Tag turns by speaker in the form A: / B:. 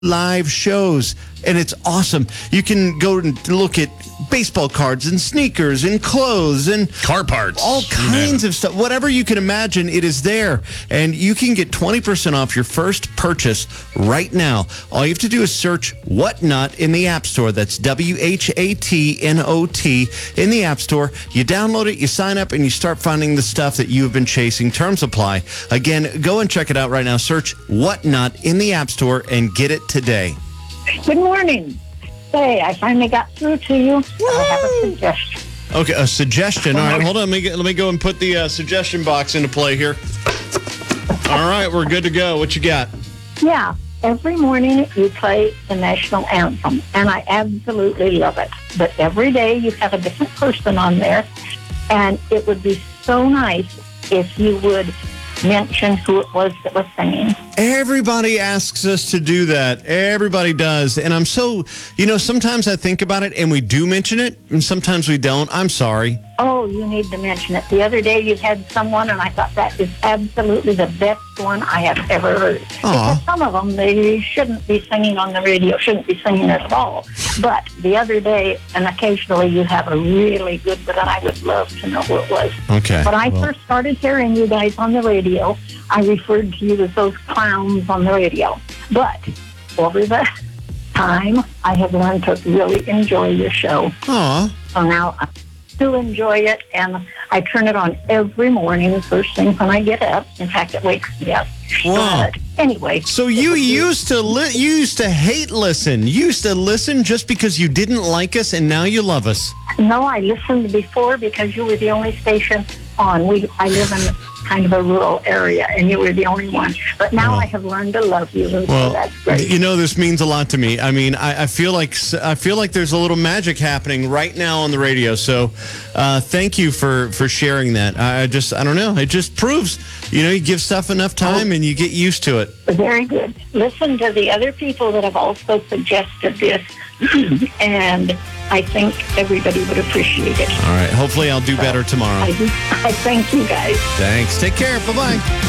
A: live shows, and it's awesome. You can go and look at baseball cards and sneakers and clothes and
B: car parts,
A: all kinds of stuff. Whatever you can imagine, it is there. And you can get 20% off your first purchase right now. All you have to do is search Whatnot in the App Store. That's WHATNOT in the App Store. You download it, you sign up, and you start finding the stuff that you have been chasing. Terms apply. Again, go and check it out right now. Search Whatnot in the App Store and get it today.
C: Good morning. Hey, I finally got through to you. I have a suggestion.
A: Okay, a suggestion. All right, hold on. Let me go and put the suggestion box into play here. All right, we're good to go. What you got?
C: Yeah, every morning you play the national anthem, and I absolutely love it. But every day you have a different person on there, and it would be so nice if you would mention who it was that was singing.
A: Everybody asks us to do that. Everybody does. And I'm so, sometimes I think about it and we do mention it, and sometimes we don't. I'm sorry.
C: Oh, you need to mention it. The other day you had someone, and I thought that is absolutely the best one I have ever heard.
A: Aw.
C: Because some of them, they shouldn't be singing on the radio, shouldn't be singing at all. But the other day, and occasionally you have a really good one, and I would love to know who it was.
A: Okay.
C: When I first started hearing you guys on the radio, I referred to you as those clowns on the radio. But over the time, I have learned to really enjoy your show.
A: Aw.
C: So now I do enjoy it, and I turn it on every morning, the first thing when I get up. In fact, it wakes me up.
A: Wow.
C: But anyway.
A: So you used to hate listen. You used to listen just because you didn't like us, and now you love us.
C: No, I listened before because you were the only station on. I live in kind of a rural area, and you were the only one. But now I have learned to love you, and so that's great.
A: This means a lot to me. I mean, I feel like there's a little magic happening right now on the radio. So, thank you for sharing that. I don't know. It just proves, you give stuff enough time and you get used to it.
C: Very good. Listen to the other people that have also suggested this, and I think everybody would appreciate it.
A: All right. Hopefully I'll do better tomorrow.
C: I thank you guys.
A: Thanks. Take care. Bye-bye.